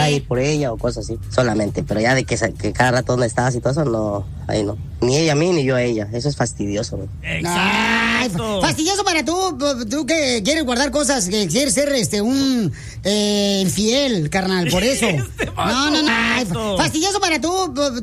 ya ir por ella o cosas así, solamente. Pero ya de que cada rato donde estás y todo eso, no, ahí no. Ni ella a mí, ni yo a ella. Eso es fastidioso, güey. Exacto. Fastidioso para tú que quieres guardar cosas, que quieres ser un infiel, carnal, por eso. No. Fastidioso para tú